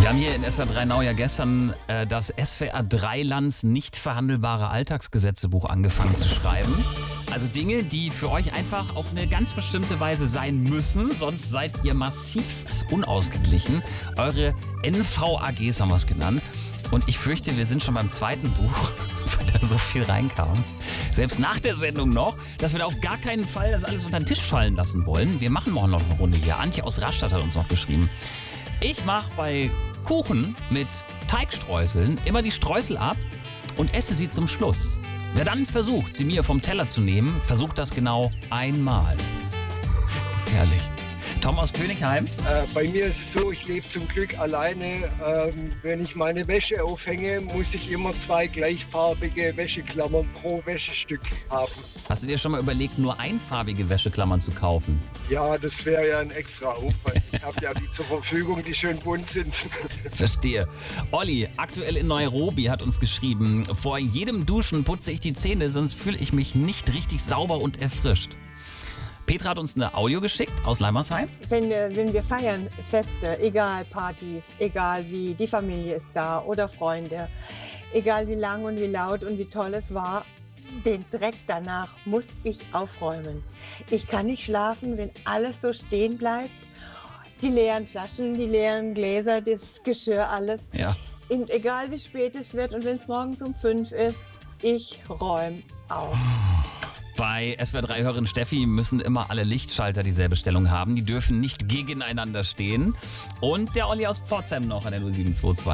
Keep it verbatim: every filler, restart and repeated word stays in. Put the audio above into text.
Wir haben hier in S W R drei Now ja gestern äh, das S W R drei Lands nicht verhandelbare Alltagsgesetzebuch angefangen zu schreiben. Also Dinge, die für euch einfach auf eine ganz bestimmte Weise sein müssen, sonst seid ihr massivst unausgeglichen. Eure N V A Gs haben wir es genannt. Und ich fürchte, wir sind schon beim zweiten Buch, weil da so viel reinkam. Selbst nach der Sendung noch, dass wir da auf gar keinen Fall das alles unter den Tisch fallen lassen wollen. Wir machen morgen noch eine Runde hier. Antje aus Rastatt hat uns noch geschrieben. Ich mache bei Kuchen mit Teigstreuseln immer die Streusel ab und esse sie zum Schluss. Wer dann versucht, sie mir vom Teller zu nehmen, versucht das genau einmal. Herrlich. Tom aus Königheim. Äh, bei mir ist es so, ich lebe zum Glück alleine. Ähm, wenn ich meine Wäsche aufhänge, muss ich immer zwei gleichfarbige Wäscheklammern pro Wäschestück haben. Hast du dir schon mal überlegt, nur einfarbige Wäscheklammern zu kaufen? Ja, das wäre ja ein extra Aufwand. Ich habe ja die zur Verfügung, die schön bunt sind. Verstehe. Olli, aktuell in Nairobi, hat uns geschrieben, vor jedem Duschen putze ich die Zähne, sonst fühle ich mich nicht richtig sauber und erfrischt. Petra hat uns eine Audio geschickt aus Leimersheim. Wenn, wenn wir feiern, Feste, egal Partys, egal wie, die Familie ist da oder Freunde, egal wie lang und wie laut und wie toll es war, den Dreck danach muss ich aufräumen. Ich kann nicht schlafen, wenn alles so stehen bleibt. Die leeren Flaschen, die leeren Gläser, das Geschirr, alles. Ja. Und egal wie spät es wird und wenn es morgens um fünf ist, ich räume auf. Bei S W R drei-Hörerin Steffi müssen immer alle Lichtschalter dieselbe Stellung haben. Die dürfen nicht gegeneinander stehen. Und der Olli aus Pforzheim noch an der null sieben zwei zwei.